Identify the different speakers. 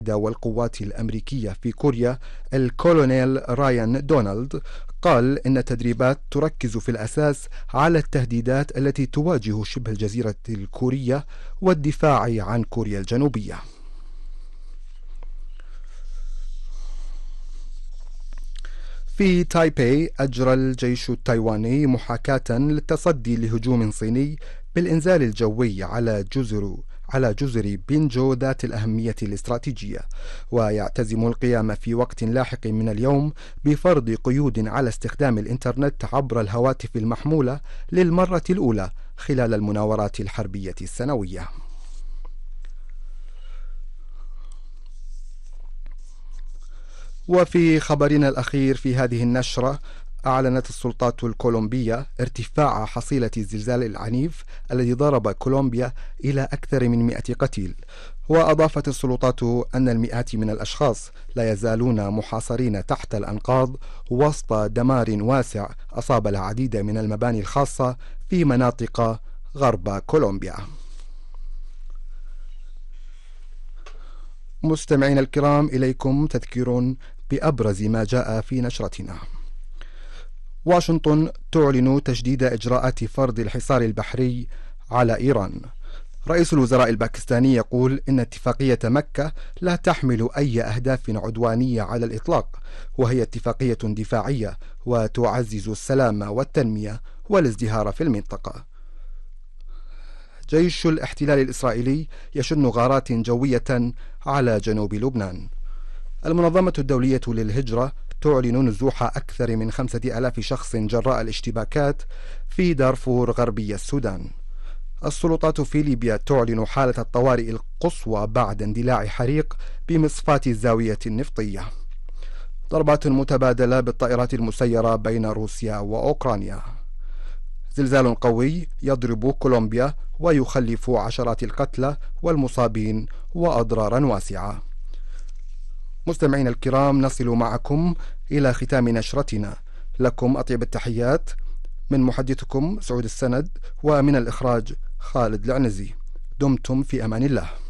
Speaker 1: والقوات الأمريكية في كوريا الكولونيل رايان دونالد قال إن التدريبات تركز في الأساس على التهديدات التي تواجه شبه الجزيرة الكورية والدفاع عن كوريا الجنوبية. في تايبي أجرى الجيش التايواني محاكاة للتصدي لهجوم صيني بالإنزال الجوي على جزر بينجو ذات الأهمية الاستراتيجية، ويعتزم القيام في وقت لاحق من اليوم بفرض قيود على استخدام الإنترنت عبر الهواتف المحمولة للمرة الأولى خلال المناورات الحربية السنوية. وفي خبرنا الأخير في هذه النشرة، أعلنت السلطات الكولومبية ارتفاع حصيلة الزلزال العنيف الذي ضرب كولومبيا إلى أكثر من 100 قتيل. وأضافت السلطات أن المئات من الأشخاص لا يزالون محاصرين تحت الأنقاض وسط دمار واسع أصاب العديد من المباني الخاصة في مناطق غرب كولومبيا. مستمعين الكرام، إليكم تذكير بأبرز ما جاء في نشرتنا. واشنطن تعلن تجديد إجراءات فرض الحصار البحري على إيران. رئيس الوزراء الباكستاني يقول إن اتفاقية مكة لا تحمل أي أهداف عدوانية على الإطلاق، وهي اتفاقية دفاعية وتعزز السلام والتنمية والازدهار في المنطقة. جيش الاحتلال الإسرائيلي يشن غارات جوية على جنوب لبنان. المنظمة الدولية للهجرة تعلن نزوح أكثر من 5000 شخص جراء الاشتباكات في دارفور غربي السودان. السلطات في ليبيا تعلن حالة الطوارئ القصوى بعد اندلاع حريق بمصفاة الزاوية النفطية. ضربات متبادلة بالطائرات المسيرة بين روسيا وأوكرانيا. زلزال قوي يضرب كولومبيا ويخلف عشرات القتلى والمصابين وأضرارا واسعة. مستمعين الكرام، نصل معكم إلى ختام نشرتنا. لكم أطيب التحيات من محدثكم سعود السند، ومن الإخراج خالد العنزي. دمتم في أمان الله.